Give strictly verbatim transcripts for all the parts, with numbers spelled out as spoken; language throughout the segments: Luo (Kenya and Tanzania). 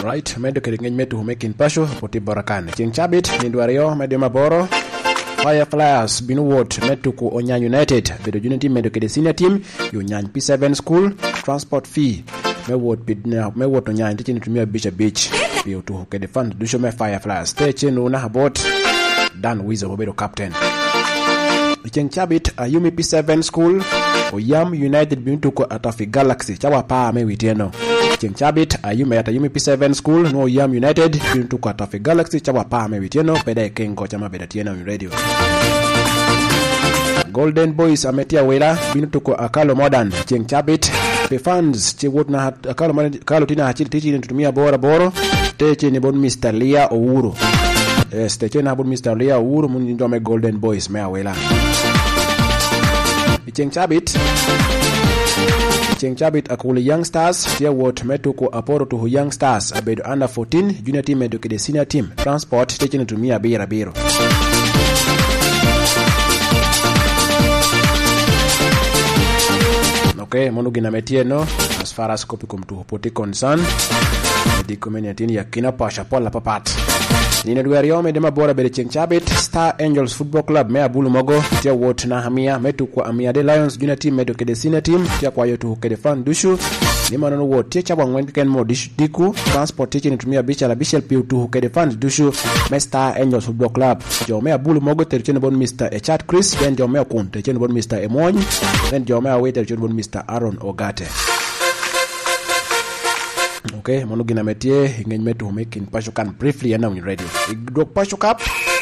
Alright, medo kedi ng'eny metu humekin pasho poti borakan. Ching chabit nindwario medio maboro. Fire Flyers binu wot metu ku Onyany United. Bedo junior team medo kedi senior team. Onyany P seven school. Transport fee. Me wot bidna me wot Onyany tichini tumia beach beach. Biyo tu kedi fund dusho me Fire Flyers. Stay chenu na habot. Dan Wizo Bobedo captain. Ching chabit Ayumi P seven school. Oyam United binu tu ku Atafi Galaxy. Chawa paa me witieno. Ching chabit Ayumi at Ayumi P seven school no Yam United binu tu ku Atafi Galaxy. Chawa paa me witieno. Peda e kengo chama beda tieno on radio. Golden Boys ametia wela binu tu ku Akalo Modern. Ching chabit pe fans che wot na Akalo Modern Akalo tina hachili tichi nitumia bora boro. Teche ni bon Mister Lia Ouro. Yes, teche na bon Mister Lia Ouro muni ndome Golden Boys mea wela. Ching chabit Ching chabit akuli Young Stars tia wot metu ku aporo tu Young Stars abedo under fourteen junior team medu kide senior team transport teche nitumia bira biro. Okay, monu gina metie no as far as kopi kumtu poti concern di community ya kina pasha pola papat. Nina duario me dema bora bere Ching chabit Star Angels Football Club mea bulu mogo tia wot na hamia metu kwa Amia de Lions junior team medu kede senior team tia kwa yotu kede fan dushu ni manono wot tia chabwa ngwen ken mo diku transport teche nitumia bicha la bishel piu tu kede fan dushu me Star Angels Football Club jo mea bulu mogo teche bon Mister Echat Chris then jo mea kun teche bon Mister Emony then jo mea wait teche bon Mister Aaron Ogate. Okay, monu gina metie ng'eny metu humekin pasho kan briefly yana on radio. Dok pasho cup.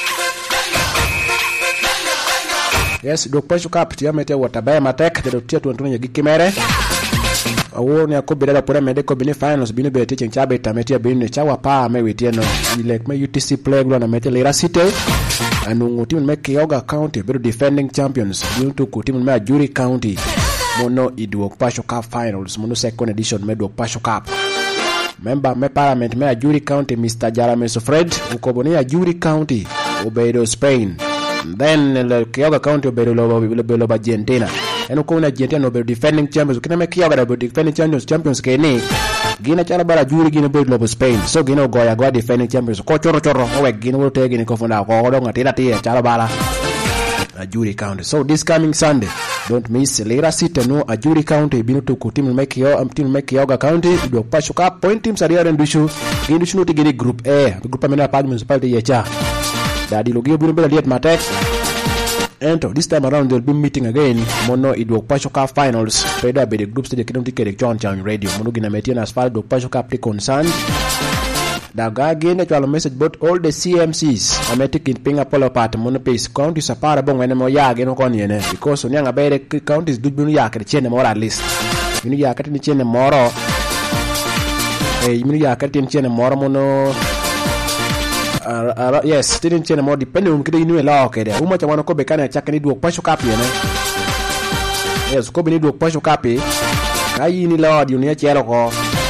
Yes, dok pasho cup tia metie watabaya matek de tia tu antonyo gikimere. Awo ni akobi dada pura mede ko bini finals bini be teaching chabe ta metie bini chawa pa me witieno. Like me U T C play glo na metie Lera City. Anu timu me Kyoga County bedo defending champions. Yuntu ku timu me Ajuri County. Mono idwok pasho cup finals mono second edition me dok pasho cup. Member me parliament me Ajuri County Mister Jarameso Fred ukoboni Ajuri County obedo Spain. Then Kyoga County obedo lo ba Argentina. Eno ko na Argentina obedo defending champions. Kina me Kyoga obedo defending champions champions keni. Gina chala bara Ajuri gina obedo lo Spain. So gina goya go defending champions. Ko choro choro owe gina wo te gina ko funda ko do ngati lati chala bara Ajuri County. So this coming Sunday, don't miss Lera City no Ajuri County binu to ku team make yo am team make Kyoga County do pasho cup point teams are here and dushu gini shunu tigini group A group amena pa municipality yecha dadi logi binu bela liet matek ento this time around they'll be meeting again mono idwo pasho cup finals peda be the group stage kidum tikere John Chan radio mono gina metia as far do pasho cup concerned. Daga again that will message about all the C M Cs. I'm taking ping up all apart mono pace county sapara bong when mo ya again on yene because onyanga bere counties do bunu ya kare chene more at least. Minu ya kare ni chene moro. Eh minu ya kare ni chene moro mono uh, uh, yes, didn't chene more depending on kide inu la okay there. Uma cha wana ko be kana chaka ni dwok pasho kapi yene. Yes, ko be ni dwok pasho kapi. Kai ni la di unia chelo ko.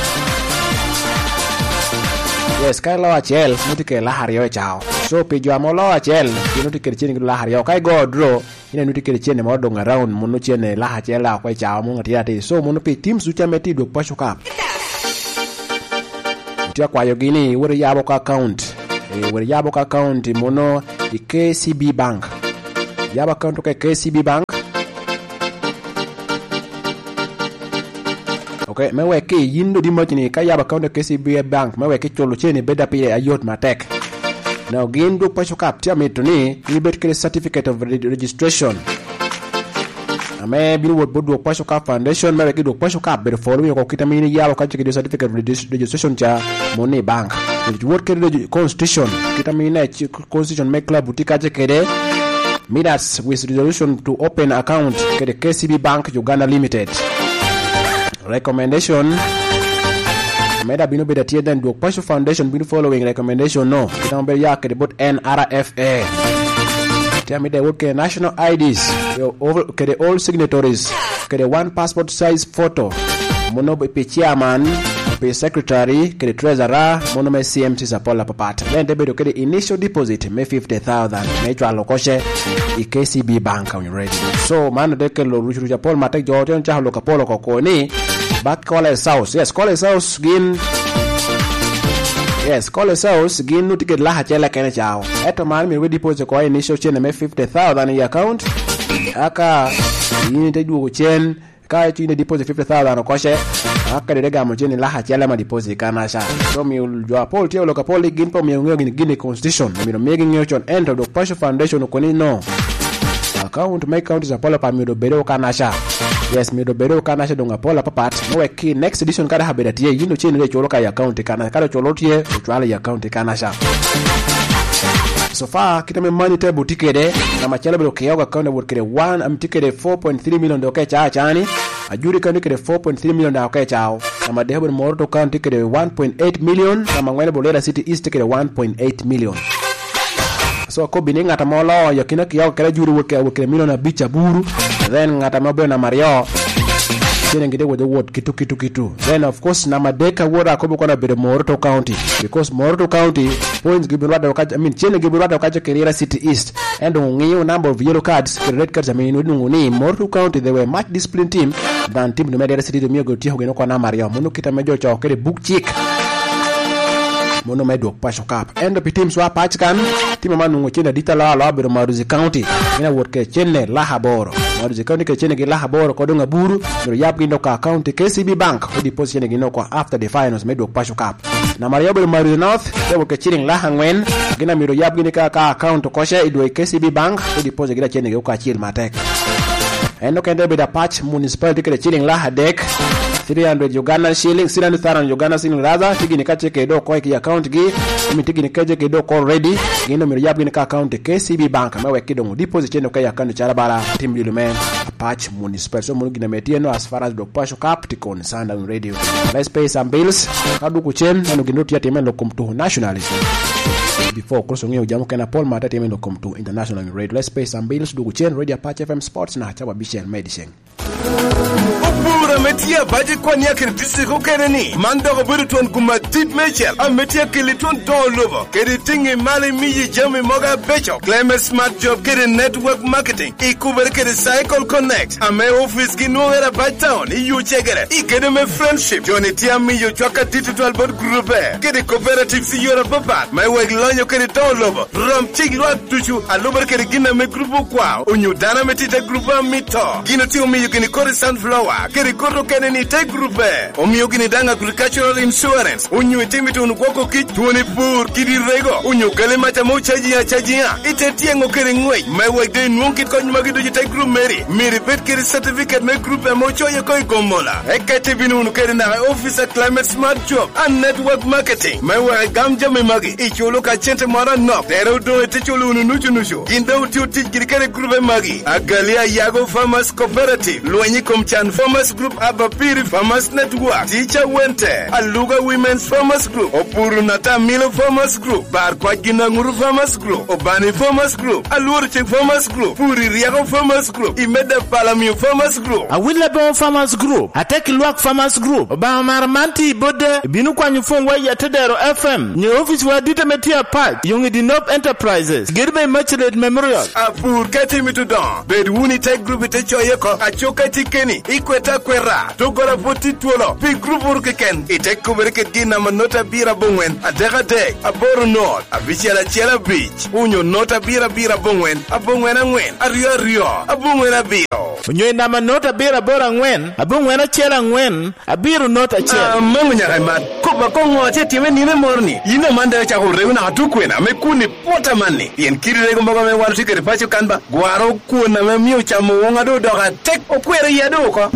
Yes, kai lawa chel nutike lahar yo chao. So pejo amolo chel nutike cheni lahar yo kai go draw ina nutike cheni mo dong around munu chene lahar chel la kwa chao mo ngati ate. So munu pe team su chameti do pasho cup. Tia kwa yo gini wori yabo ka account. E wori yabo ka account mono di K C B Bank. Yabo account ka K C B Bank. Okay, mewe ke yindo di machini ka yaba account K C B Bank mewe ke cholo cheni beda pile ayot matek. Now gindo pasho cup tia metoni libet ke certificate of registration. Ame binu wot bodo pasho cup foundation mewe ke do pasho cup be follow ko kitamini yaba ka cheki certificate of registration cha Money Bank. It wot ke constitution kitamini constitution make club butika chekede meet us with resolution to open account ke the K C B Bank Uganda Limited. Recommendation meda binu beda tie den do pasho foundation binu following recommendation no kitambe yake about N R F A tell me they work national I Ds over ke all signatories ke one passport size photo mono be chairman be secretary ke treasurer mono me C M C sapola papata then they be ke initial deposit me fifty thousand me chwa lokoshe I K C B Bank on ready so man de ke lo ruchu Paul matek joten cha lo kapolo ko ko ni back College South yes College South gin Yes, Colossus gin no ticket la chela kene chao. Eto man mi we deposit ko initial chen me fifty thousand in your account. Aka yini te duo chen ka chi ne deposit fifty thousand ko she. Aka de ga mo chen la chela ma deposit kana sha. So mi jo Paul tie loka Paul gin po mi ngwe gin gin constitution. Mi no making your end of the Passion Foundation ko ni no. Account my account is a pola pa mi do bedo kana sha. Yes, mi do bedo kana sha donga pola papat. No we key next edition kada habeda tie yino chen le cholo ka account kana kada cholo tie chwala account kana sha. So far kita me money table tikede na machala belo kiyoga account work kede one am tikede four point three million do ke cha chani ajuri kan tikede four point three million da ke chao na madehebo morto account tikede one point eight million na mangwele bolera city east tikede one point eight million. So ko bini ngata molo yakina kiyoga kala juri work work million na bicha buru then ngata mabe na mario chene ngide with the word kitu kitu kitu. Then of course na madeka wora ko boko na bere Moroto County because Moroto County points given what I mean chene given what I Kerala City East and ngiyo number of yellow cards red cards I mean nguni Moroto County they were much disciplined team than team no Medera City the go tiho ko na Mario muno kita mejo cho kere book chick mono medo Passion Cup end up team swa patch kan team manu ngo chene ditala la bere Maruzi County ina word ke chene la haboro Maruzi County ke chene ge la haboro ko donga buru no yap gindo ka account K C B Bank ko deposit chene gindo ko after the finals medo Passion Cup na Mario bere Maruzi North they were ke chene la hangwen gina miro yap gindo ka account ko she idwe K C B Bank ko deposit gina chene ge ka chil matek endo kende be da patch municipality ke chene la hadek three hundred Uganda shilling three hundred thousand Uganda shilling rather tigi ni kache ke do ko ki account gi mi tigi ni kache ke do ko ready gindo mi yab ni ka account K C B Bank ma we kido deposit cheno ka account cha bara team dilumen patch municipal so mo gina metieno as far as do Passion Cup to on Sundown Radio. Let's pay some bills kadu ku chen no gindo tia temen lo komtu nationalism before crossing you jamu kana Paul Mata temen lo komtu international radio. Let's pay some bills do ku chen Radio Patch F M Sports na cha Bishel Medicine. Opura metia baje kwa nia kiri disiko kere ni manda ko buru tuan kuma tit mechel a metia kili tuan don lovo kiri tingi mali miji jami moga becho Climate Smart Job kiri network marketing ikubere kiri Cycle Connect a me office ki nuwera by town iyu chegere ikede me friendship joni tia miyo chwaka titi tual bod grupe kiri cooperative si yora papat me weg lonyo kiri don lovo rom chigi lwa tuchu a luber kiri gina me grupu kwa unyu dana me tita grupa mito gino tiyo miyo kini kori sunflower kiri koto kene ni te grupe omiyo gini danga agricultural insurance unyu itimi tunu kwako ki tuoni pur kiri rego unyu gale macha mo chaji ya chaji ya ite tiengo kiri ngwey mewe de nunkit ko nyuma gido jite group meri miri bet kiri certificate me grupe mo choye ko ikomola ekete binu unu kiri na officer Climate Smart Job and network marketing mewe gamja me magi icholo ka chente mara no tero do ite cholo unu nuchu nuchu ginda uti uti kiri kiri grupe magi agalia Yago Farmers Cooperative Luenyi Komchan Farmers Group Abapiri Farmers Network Teacher Wente Aluga Women's Farmers Group Opuru Nata Milo Farmers Group Barkwa Ginanguru Farmers Group Obani Farmers Group Alurche Farmers Group Puri Riago Farmers Group Imeda Palamio Farmers Group Awilebon Farmers Group Ateki Luak Farmers Group Obamaramanti Bode Binu kwa nyufongwa ya Tedero F M Nye office wa Dita Metia Park Yungi Dinop Enterprises Girbe Machlet Memorial Apur Kati Mitudon Bedwuni Tech Group Itecho Yeko Achoka Tikeni Ikweta Kwera Togora Poti Tuolo Pi Group Urkeken Itek Kubereket Gina Manota Bira Bongwen Adega Dek Aboru North Abichela Chela Beach Unyo Nota Bira Bira Bongwen Abongwen Angwen Ario Rio Abongwen Abiro Unyo Nama Nota Bira Bora Ngwen Abongwen Chela Ngwen Abiru Nota Chela Ah Mungu Nyakaimat Kuba Kongo Ache Time Nime Morni Yine Manda Chako Reuna Atukwena Mekuni Pota Mani Yen Kiri Rego Mbaga Me Walu Tikere Pacho Kanba Guaro Kuna Me Miu Chamu Wonga Do Doga Tek Okwere Yado Ko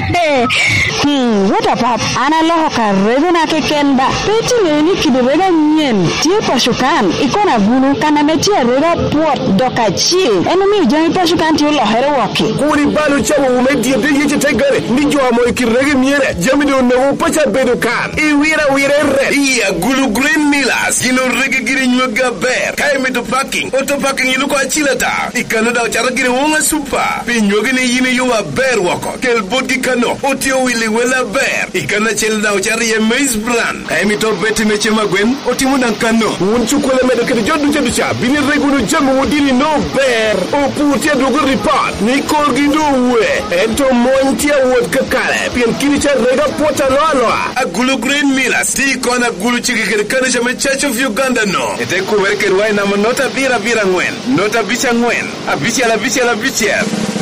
Hmm, what about ana loho ka rego na ke kenba peti ni kidorega nyen tie pashukan ikona bulu kana metia rega pot doka chi enumi jani pashukan tie lo here woki kuri balu chawo umenti de yiti tegare ndijo amo ikirege miere jamini no pacha bedo kan i wira wira re iya gulu green millers gino rege giri nyoga ber kai meto parking auto parking iluko achilata ikano da chara giri wonga super pinyoge ni yini yuwa ber wako kel bodi kano otio wili wela ber ikana chelda ochari ye maize brand ay mi to beti meche magwen otimu dan kano wonchu kole medo kede jodu jodu cha bini regunu jamu wodini no ber o putia dogo report ni korgi do we ento montia wod kakale pien kini cha rega pota loa a gulu green mila Villas ti kona gulu chiki kere kanisha me Church of Uganda no ete kubere kere wai na nota bira bira ngwen nota bicha ngwen abicha la bicha la bicha.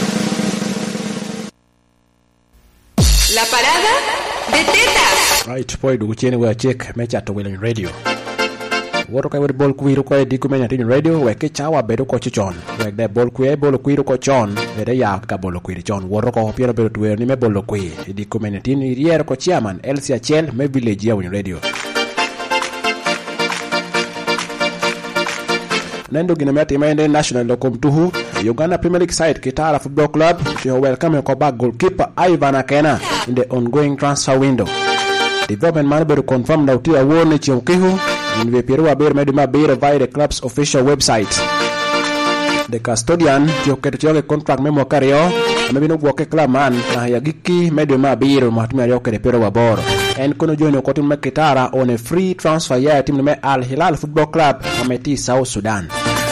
La parada de tetas. Right, boy, do chene we check me chat Willing Radio. Woro kai bol kuiro ko di ku menya tin radio we ke chawa bedo ko chichon. We de bol kuye bol kuiro ko chon, we de ya ka bol kuiro chon. Woro ko piero bedo tuwe ni me bol kuye di ku menya tin rier ko chairman Elsie Achel me village ya Willing Radio. Nendo gina meti mende national lokom tuhu Uganda Premier League side Kitara Football Club to welcome ko back goalkeeper Ivan Akena in the ongoing transfer window. Development man better confirm now to award ni chionkihu in the Peru aber meduma better via the club's official website. The custodian to get contract memo career maybe no work club man na yagiki meduma better matumia yoke the Peru aboro. And kono join ko tim Kitara on a free transfer ya team me Al Hilal Football Club ameti South Sudan.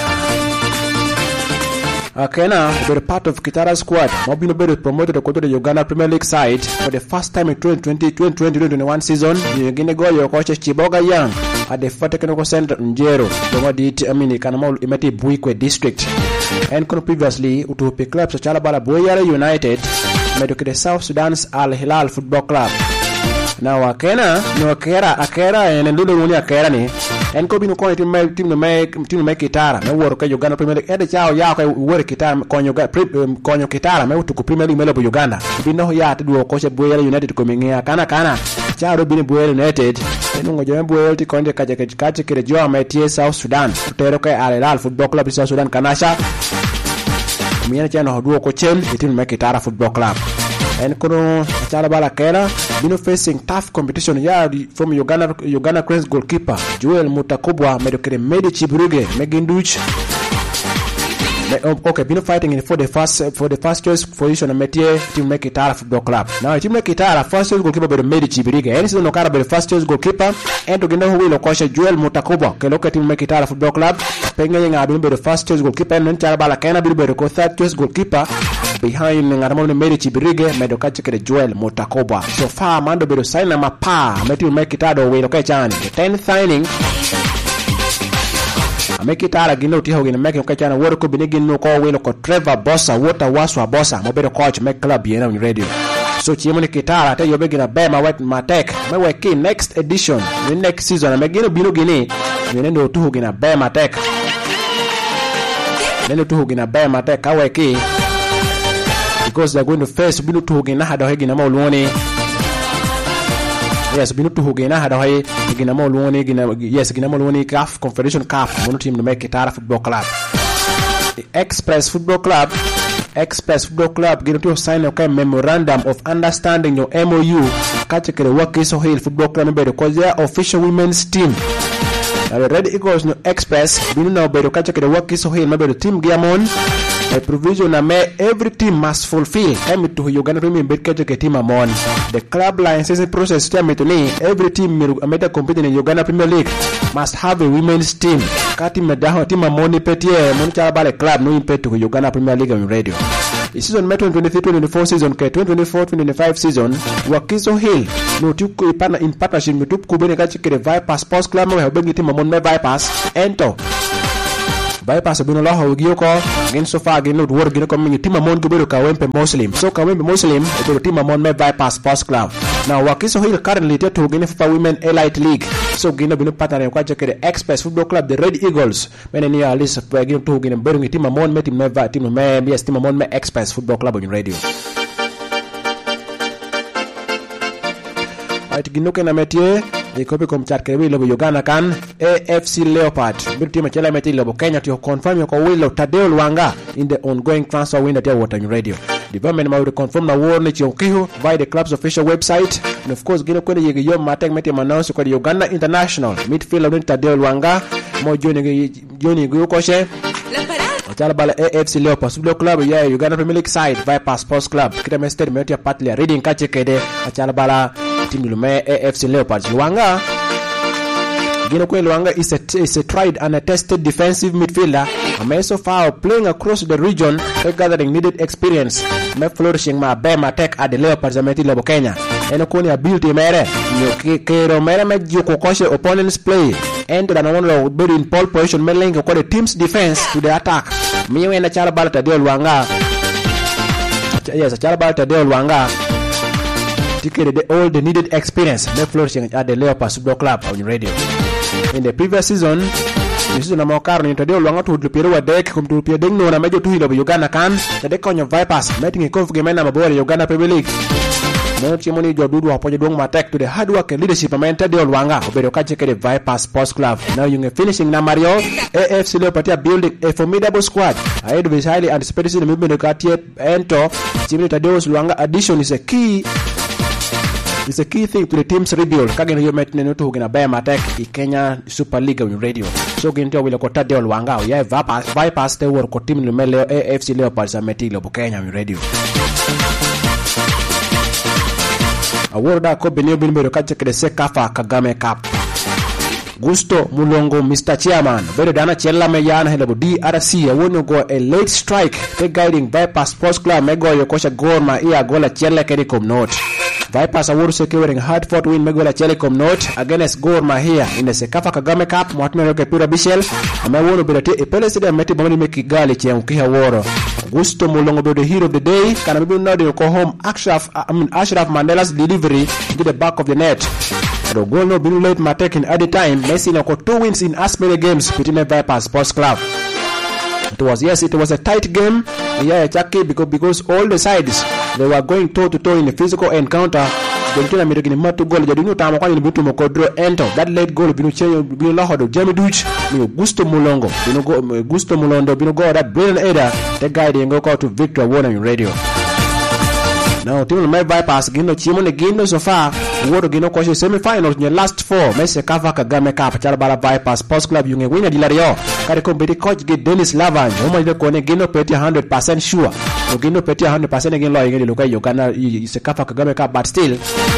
Akena will be part of Kitara's squad. Mobino Bedu promoted to the Uganda Premier League side for the first time in twenty twenty to twenty twenty-one season. Yugine go your coach Chiboga Young at the Fort Technical Center Njero. Tomo di Amini Kanamo Imeti Buikwe district. And kono previously utupe clubs Chalabala Boyara United meduke the South Sudan's Al Hilal Football Club. Now Akena no Akera Akera and Lulu Muni Akera ni en ko binu ko team team no make team make Kitara me woro ka Uganda Premier League ede chao ya ko woro Kitara ko nyoga ko nyo Kitara me utu ko Premier League melo Uganda bino ya tedu ko che Boyel United ko mengia kana kana chao binu Boyel United enu ngo jome Boyel ti konde ka je ka je kire jo ametie South Sudan tero ka Al Hilal Football Club South Sudan kanasha miena chano hoduo ko chen team make Kitara Football Club en kono chala bala kera bino facing tough competition ya from Uganda Uganda Cranes goalkeeper Joel Mutakobwa medokere Medi Chiburuge Meginduch okay bino fighting in for the first for the first choice position and metie team make Kitara Football Club. Now team make Kitara first choice goalkeeper be Medi Chiburuge and no kara be first choice goalkeeper and to gendo huwi lokosha Joel Mutakobwa ke loka team make Kitara Football Club penga yenga bino be first choice goalkeeper and chala bala kena bino be ko third choice goalkeeper behind ngaramone Medi Chiburuge medokache ke Joel Mutakobwa. So far mando be sign na mapa meti make Kitado we loka chani the tenth signing make Kitara gino ti hogina make ko chana woro ko binigin no ko we ko Trevor Bossa water waswa Bossa mo be coach make club yena on radio. So chimoni Kitara te yobe gina be ma wet matek me we ki next edition the next season me gino bino gini nendo tu hogina be matek nendo tu hogina be matek ka we ki because they're going to face binu tu hogina hada hegina ma ulwoni. Yes, binu tu hogina hada hay gina mo luoni gina yes gina mo luoni C A F Confederation Cup mono team no make Kitara Football Club. The Express Football Club Express Football Club gina to sign a memorandum of understanding your M O U kachekere Wakiso Hill Football Club be because they are official women's team. Now the Red Eagles no Express binu na be kachekere Wakiso Hill be the team Giamon a provision na me every team must fulfill emi to Uganda Premier League ke team amon the club licensing process time to ni every team ameta competing in Uganda Premier League must have a women's team kati medaho team amoni petie mon cha bale club no impete to Uganda Premier League on radio. The season twenty twenty-three twenty-four season ke twenty twenty-four twenty-five season Wakiso Hill no tuko ipana in partnership with tuko kubene kachi ke Vipers Sports Club mo habengi team amon me Vipers ento Bypass bino la ho giyoko ngin so far gino wor gino ko mingi team amon gubero ka wempe Muslim so ka wempe Muslim e team amon me Bypass Sports Club. Now Wakiso Hill currently to gino for women elite league so gino bino partner kwa jeke Express Football Club the Red Eagles mene ni alis gino to gino bero ngi team amon me team me team me yes team amon me Express Football Club on radio. Right gino kena metie ikopi kumchat kerewi lobo Uganda kan A F C Leopard biru team chela meti lobo Kenya to confirm ko Willow Tadeo Lwanga in the ongoing transfer window at Water Radio. Development ma will confirm na warn chionkiho via the club's official website and of course gino kwende yegi yom matek meti announce ko Uganda International midfielder Tadeo Lwanga mo joni joni go koshe Chala bala A F C Leopard Football Club ya Uganda Premier League side Vipers Sports Club kita mester meti partly reading kache kede chala bala team lume A F C Leopards. Lwanga Gino Kwe Lwanga is a, is a tried and a tested defensive midfielder Ame so far playing across the region, they gathering needed experience. Me flourishing ma be ma tek at the Leopards ameti lobo Kenya. Eno kuni ability mere, yo kero mere me juko koshe opponent's play. Endo na one of in pole position me link ko the team's defense to the attack. Mi wena chala bala Tadeo Lwanga. Yes, chala bala Tadeo Lwanga. Ticket the all the needed experience. Me flourishing at the Leopards Football Club on radio. In the previous season, the season na mokaro ni Tadeo Lwanga tu dupiro wa dek kumtupia dengno na mejo tu hilo Uganda kan. Tade konyo Vipers meeting konf game na mabore Uganda Premier League. No chimoni jodudu hapoje dong matek to the hard work and leadership among Tadeo Lwanga obero kache ke the Vipers Sports Club. Now you finishing na Mario A F C Leopards are building a formidable squad. Ahead of highly anticipated the movement of Katie enter chimoni Tadeo Lwanga addition is a key It's a key thing to the team's rebuild. Kagin hiyo metne nutu hugina baya matek I Kenya Super League on radio. So ginto wile ko Tadeo Lwanga ya Vipers Vipers te wor ko team lumele A F C Leopards ameti lobo Kenya on radio. Awarda ko benio binbero kache kede Sekafa Kagame Cup. Gusto Mulongo Mister Chairman bedo dana chella me yana helabo D R C awono go a late strike te guiding Vipers Sports Club mego yokosha Gor Mahia gola chella kede komnot. Vipers are securing hard fought win Megola Telecom Note against Gor Mahia in the Sekafa Kagame Cup. Mwatme roke pura Bishel amewono birate epele sida meti bamani mekigali che ukiha woro. Gusto Mulongo be the hero of the day. Kana bibi nadi ko home Ashraf I mean Ashraf Mandela's delivery to the back of the net. The goal no been late matek in at the time. Messi no got two wins in as many games between the Vipers Sports Club. It was yes, it was a tight game. Yeah, Chucky because because all the sides they were going toe to toe in a physical encounter. Gentuna mirigini matu goal jadinu tamo kwa nibutu mokodro enter. That late goal binu chenyo binu lahodo Jamie Duch binu Gusto Mulongo binu go Gusto Mulondo binu go that brilliant header. The guy they go call to Victor Warner radio. Now team my Vipers gino chimone gino so far wodo gino kwa semi-finals in the last four mese Sekafa Kagame Cup Chalabala Vipers Sports Club yunge winner dilario kare kompeti coach get Dennis Lavan homo ile kone gino peti one hundred percent sure no gino peti one hundred percent again lo yenge luka Uganda Sekafa Kagame Cup but still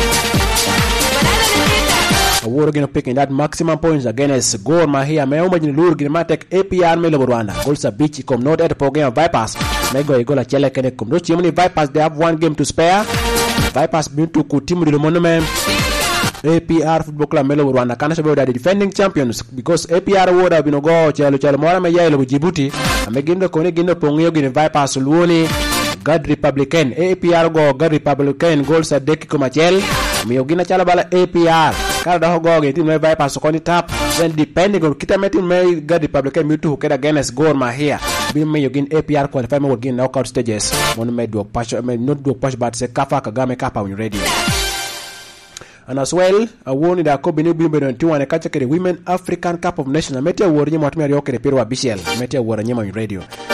Aworo gino picking that maximum points against Gor Mahia me homo jini luru gino matek A P R me lo Rwanda Golsa Beach kom not at program Vipers Mego igola chele kene kumdo chimuni Vipers they have one game to spare. Vipers been to kutimu dilo monument. A P R Football Club Melo Rwanda kana sababu the defending champions because A P R woda bino go chelo chelo mwana me yailo Djibouti amegindo kone gindo pongiyo gine Vipers luoni God Republican A P R go God Republican goals a deki komachel miyogina chala bala A P R kada daho go ge team Vipers koni tap then depending on kita meti me God Republican mitu hukeda against Gor Mahia bin me yogin A P R qualify me wogin knockout stages mon me do pasho me not do pasho but Sekafa Kagame Cup on radio. And as well, I won the Akobini Bimbe two and a catch the Women African Cup of Nations. Metia War Nyama Tumia Yoke Peru Bishel. Metia War Nyama radio.